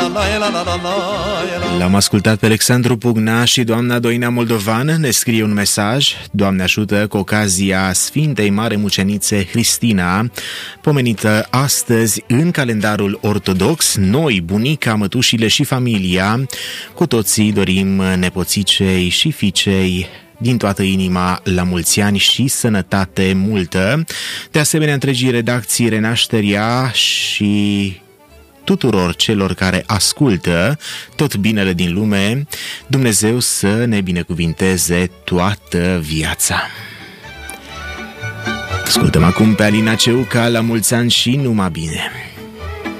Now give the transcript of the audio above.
L-am ascultat pe Alexandru Pugna și doamna Doina Moldovan ne scrie un mesaj. Doamne ajută, cu ocazia Sfintei Mare Mucenițe Hristina, pomenită astăzi în calendarul ortodox, noi, bunica, mătușile și familia, cu toții dorim nepoțicei și fiicei din toată inima la mulți ani și sănătate multă. De asemenea, întregii redacții Renașterea și tuturor celor care ascultă tot binele din lume, Dumnezeu să ne binecuvinteze toată viața. Ascultăm acum pe Alina Ceuca, la mulți ani și numai bine!